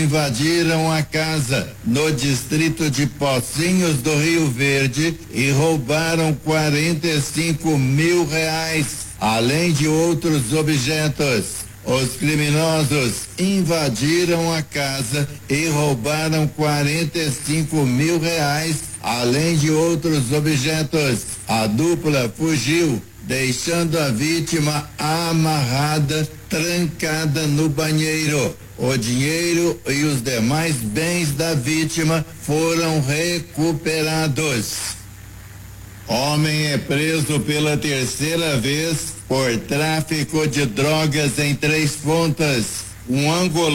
invadiram a casa no distrito de Pocinhos do Rio Verde e roubaram R$ 45.000, além de outros objetos. Os criminosos invadiram a casa e roubaram R$ 45.000, além de outros objetos. A dupla fugiu, deixando a vítima amarrada, trancada no banheiro. O dinheiro e os demais bens da vítima foram recuperados. Homem é preso pela terceira vez por tráfico de drogas em Três Pontas. Um angolano